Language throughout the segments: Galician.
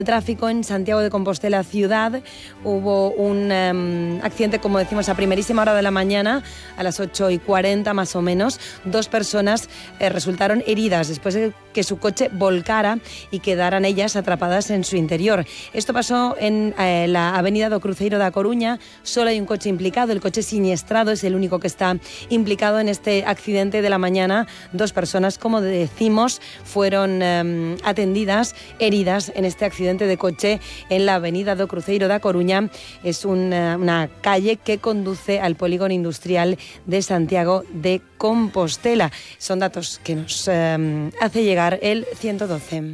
Tráfico en Santiago de Compostela ciudad. Hubo un accidente, como decimos, a primerísima hora de la mañana, a las 8:40 más o menos. 2 personas resultaron heridas después de que su coche volcara y quedaran ellas atrapadas en su interior. Esto pasó en la avenida do Cruzeiro da Coruña. Solo hay un coche implicado, el coche siniestrado es el único que está implicado en este accidente de la mañana. 2 personas, como decimos, fueron atendidas, heridas en este accidente de coche en la avenida do Cruzeiro da Coruña. Es una calle que conduce al polígono industrial de Santiago de Compostela. Son datos que nos hace llegar el 112.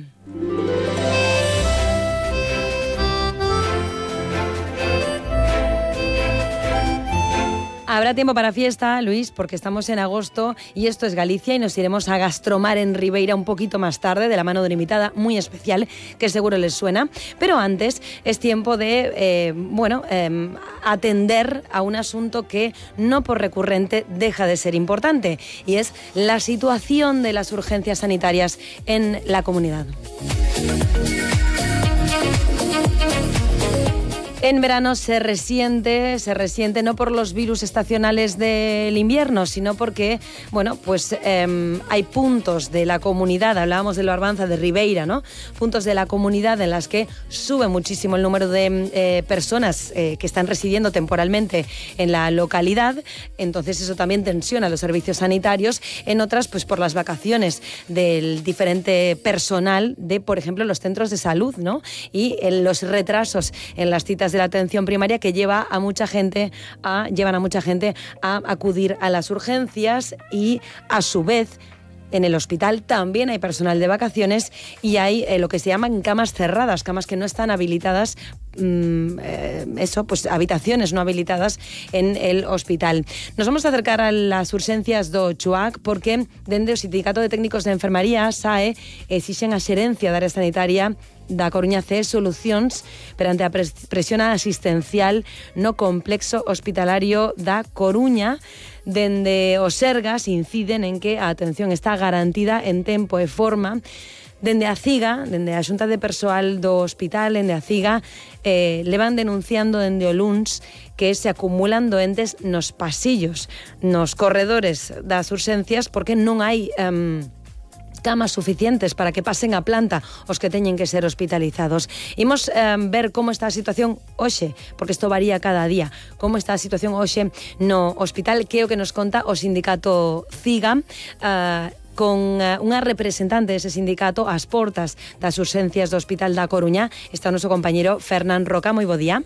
Habrá tiempo para fiesta, Luis, porque estamos en agosto y esto es Galicia y nos iremos a Gastromar en Ribeira un poquito más tarde, de la mano de una invitada muy especial que seguro les suena. Pero antes es tiempo de atender a un asunto que no por recurrente deja de ser importante, y es la situación de las urgencias sanitarias en la comunidad. En verano se resiente no por los virus estacionales del invierno, sino porque, hay puntos de la comunidad, hablábamos de Loarbanza, de Ribeira, ¿no? Puntos de la comunidad en las que sube muchísimo el número de personas que están residiendo temporalmente en la localidad. Entonces eso también tensiona los servicios sanitarios. En otras, pues por las vacaciones del diferente personal de, por ejemplo, los centros de salud, ¿no? Y los retrasos en las citas de la atención primaria que llevan a mucha gente a acudir a las urgencias, y a su vez en el hospital también hay personal de vacaciones y hay lo que se llaman camas cerradas, camas que no están habilitadas, habitaciones no habilitadas en el hospital. Nos vamos a acercar a las urgencias do Chuac porque dende o Sindicato de Técnicos de Enfermaría, SAE, exixen a xerencia da área sanitaria da Coruña CE solucións perante a presión asistencial no complexo hospitalario da Coruña. Dende os Sergas inciden en que a atención está garantida en tempo e forma. Dende a CIGA, dende a Xunta de Persoal do Hospital, dende a CIGA, levan denunciando dende o luns que se acumulan doentes nos pasillos, nos corredores das urxencias, porque non hai camas suficientes para que pasen a planta os que teñen que ser hospitalizados. Imos ver como está a situación hoxe, porque isto varía cada día, como está a situación hoxe no hospital, que é o que nos conta o sindicato CIGA, con unha representante dese sindicato ás portas das urxencias do Hospital da Coruña. Está o noso compañeiro Fernán Roca. Moi bo día.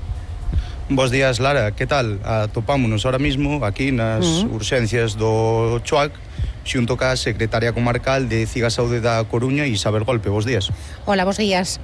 Bos días, Lara, que tal? Atopámonos ahora mismo aquí nas urxencias do Chuac, xunto ca secretaria comarcal de CIGA Saúde da Coruña, Isabel Golpe. Bos días. Hola, bos días.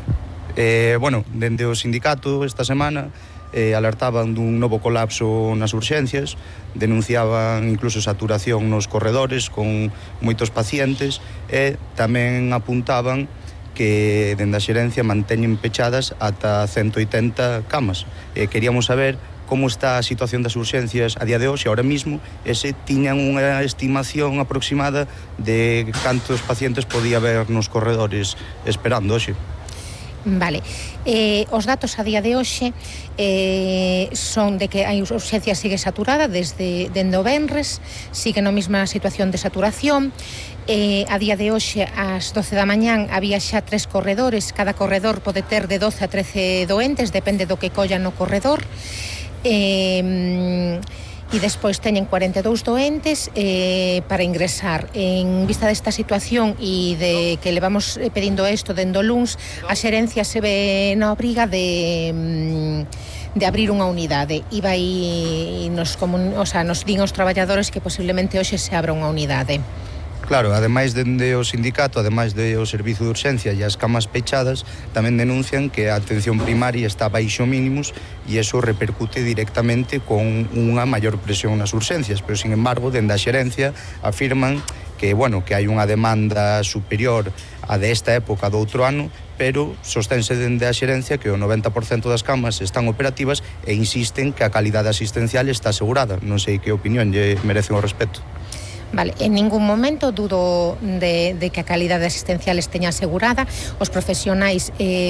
Dende o sindicato esta semana alertaban dun novo colapso nas urxencias, denunciaban incluso saturación nos corredores con moitos pacientes e tamén apuntaban que dende a xerencia manteñen pechadas ata 180 camas. Queríamos saber como está a situación das urxencias a día de hoxe, ahora mismo, e se tiñan unha estimación aproximada de cantos pacientes podía haber nos corredores esperando hoxe. Vale, os datos a día de hoxe son de que a urxencia sigue saturada dende o venres, sigue na mesma situación de saturación. A día de hoxe, ás 12 da mañán, había xa 3 corredores, cada corredor pode ter de 12 a 13 doentes, depende do que collan no corredor. E despois teñen 42 doentes para ingresar. En vista desta situación e de que levamos pedindo isto dende o luns, a xerencia se ve na obriga de abrir unha unidade e nos din aos traballadores que posiblemente hoxe se abra unha unidade. Claro, ademais dende o sindicato, ademais do servizo de urxencia e as camas pechadas, tamén denuncian que a atención primaria está baixo mínimos e iso repercute directamente con unha maior presión nas urxencias, pero, sin embargo, dende a xerencia afirman que hai unha demanda superior a desta época do outro ano, pero sostense dende a xerencia que o 90% das camas están operativas e insisten que a calidade asistencial está asegurada. Non sei que opinión lle merecen ao respecto. Vale, en ningún momento dudo de que a calidade asistencial esteña asegurada. Os profesionais